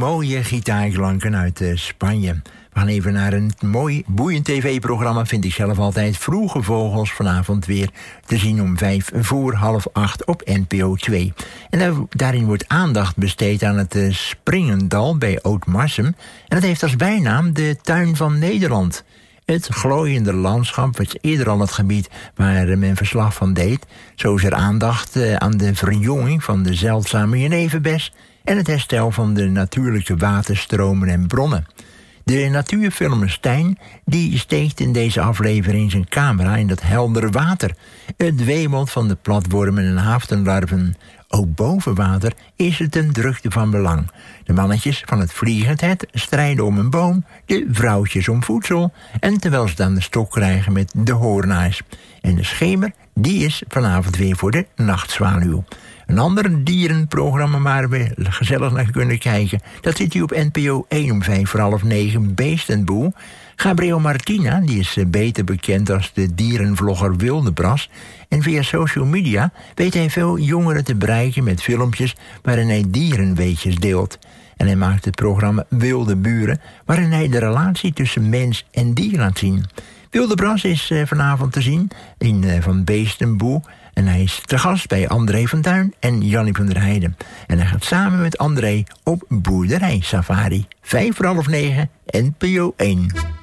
mooie gitaarklanken uit Spanje. We gaan even naar een mooi, boeiend tv-programma, vind ik zelf altijd. Vroege Vogels, vanavond weer te zien om 7:55 op NPO 2. En daarin wordt aandacht besteed aan het Springendal bij Oud-Marsum. En dat heeft als bijnaam de Tuin van Nederland. Het glooiende landschap was eerder al het gebied waar men verslag van deed. Zo is er aandacht aan de verjonging van de zeldzame jeneverbes en het herstel van de natuurlijke waterstromen en bronnen. De natuurfilmer Stijn die steekt in deze aflevering zijn camera in dat heldere water. Het wemelt van de platwormen en haftenlarven. Ook boven water is het een drukte van belang. De mannetjes van het vliegend het strijden om een boom, de vrouwtjes om voedsel en terwijl ze dan de stok krijgen met de hoornaars. En de schemer, die is vanavond weer voor de nachtzwaluw. Een ander dierenprogramma waar we gezellig naar kunnen kijken, dat zit u op NPO 1 om 8:45, Beest en Boel. Gabriel Martina, die is beter bekend als de dierenvlogger Wildebras. En via social media weet hij veel jongeren te bereiken met filmpjes waarin hij dierenweetjes deelt. En hij maakt het programma Wilde Buren, waarin hij de relatie tussen mens en dier laat zien. Wildebras is vanavond te zien van Beest en Boel. En hij is te gast bij André van Duin en Jannie van der Heijden. En hij gaat samen met André op boerderij safari. 8:45, NPO 1.